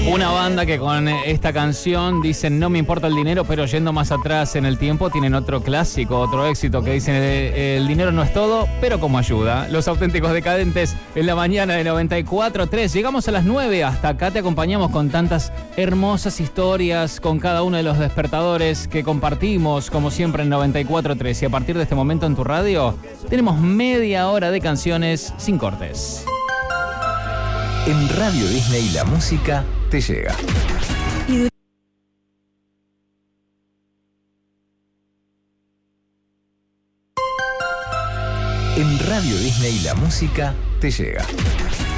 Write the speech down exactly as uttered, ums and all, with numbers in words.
Una banda que con esta canción dicen no me importa el dinero, pero yendo más atrás en el tiempo tienen otro clásico, otro éxito que dicen el, el dinero no es todo, pero como ayuda. Los Auténticos Decadentes en la mañana de noventa y cuatro tres. Llegamos a las nueve, hasta acá te acompañamos con tantas hermosas historias, con cada uno de los despertadores que compartimos, como siempre en noventa y cuatro tres. Y a partir de este momento en tu radio, tenemos media hora de canciones sin cortes. En Radio Disney la música te llega. En Radio Disney la música te llega.